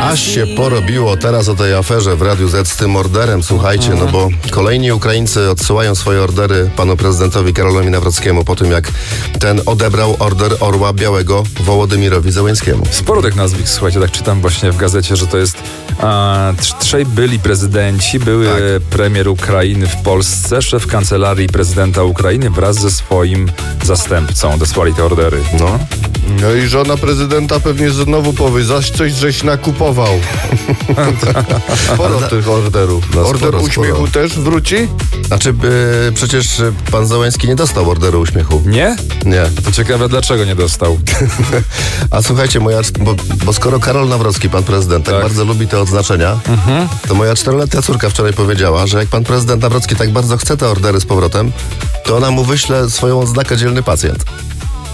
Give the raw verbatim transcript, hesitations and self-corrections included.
Aż się porobiło teraz o tej aferze w Radiu Z z tym orderem, słuchajcie, no bo kolejni Ukraińcy odsyłają swoje ordery panu prezydentowi Karolowi Nawrockiemu po tym, jak ten odebrał order Orła Białego Wołodymirowi Zełenskiemu. Sporo tych nazwisk, słuchajcie, tak czytam właśnie w gazecie, że to jest a, trz- trzej byli prezydenci, były Tak. premier Ukrainy w Polsce, szef kancelarii prezydenta Ukrainy wraz ze swoim zastępcą desłali te ordery. No. No i żona prezydenta pewnie znowu powie, zaś coś żeś nakupował. Sporo tych orderów. No, Order sporo, uśmiechu sporo. też wróci? Znaczy, y, przecież y, pan Zełenski nie dostał orderu uśmiechu. Nie? Nie. To ciekawe, dlaczego nie dostał. A słuchajcie, moja, bo, bo skoro Karol Nawrocki, pan prezydent, tak, Tak. bardzo lubi te odznaczenia, to moja czteroletnia córka wczoraj powiedziała, że jak pan prezydent Nawrocki tak bardzo chce te ordery z powrotem, to ona mu wyśle swoją odznakę dzielny pacjent.